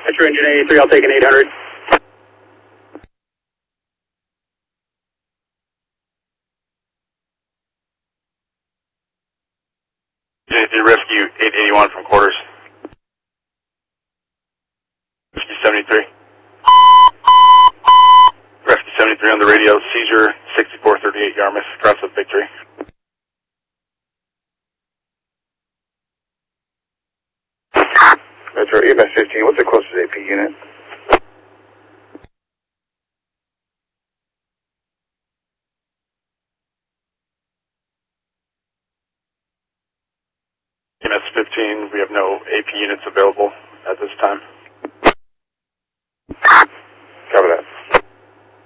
Metro Engine 83, I'll take an 800. J3 Rescue 881 from quarters. Rescue 73. Rescue 73 on the radio, seizure 6438 Yarmouth, cross of Victory. Metro EMS 15, what's the closest AP unit? EMS 15, we have no AP units available at this time.